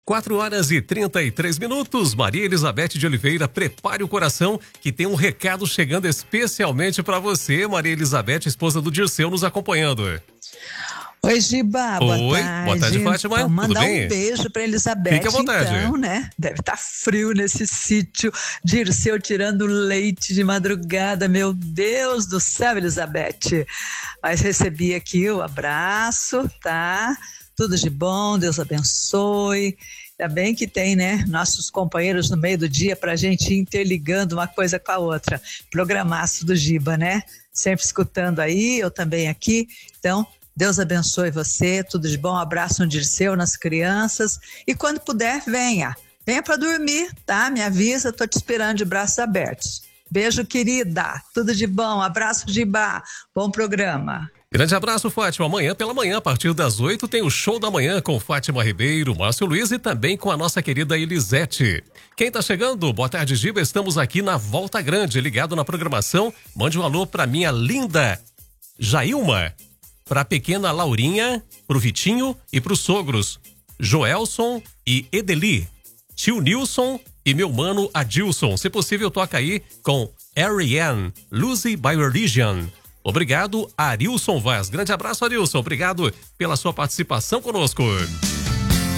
4h33. Maria Elizabeth de Oliveira, prepare o coração que tem um recado chegando especialmente para você. Maria Elizabeth, esposa do Dirceu, nos acompanhando. Oi, Giba, boa tarde. Boa tarde, Fátima. Vou mandar Tudo bem? um beijo para Elizabeth. Fique à vontade. Então, né? Deve estar frio nesse sítio. Dirceu tirando leite de madrugada. Meu Deus do céu, Elizabeth. Mas recebi aqui o abraço, tá? Tudo de bom, Deus abençoe. Ainda bem que tem, né, nossos companheiros no meio do dia pra gente ir interligando uma coisa com a outra. Programaço do Giba, né? Sempre escutando aí, eu também aqui. Então, Deus abençoe você, tudo de bom, abraço no Dirceu, nas crianças. E quando puder, venha. Venha para dormir, tá? Me avisa, tô te esperando de braços abertos. Beijo, querida. Tudo de bom, abraço, Giba. Bom programa. Grande abraço, Fátima. Amanhã pela manhã, a partir das 8, tem o Show da Manhã com Fátima Ribeiro, Márcio Luiz e também com a nossa querida Elisete. Quem tá chegando? Boa tarde, Giba. Estamos aqui na Volta Grande, ligado na programação. Mande um alô pra minha linda Jailma, pra pequena Laurinha, pro Vitinho e pros sogros Joelson e Edeli, tio Nilson e meu mano Adilson. Se possível, toca aí com Ariane, Lucy by Religion. Obrigado, Arilson Vaz. Grande abraço, Arilson. Obrigado pela sua participação conosco.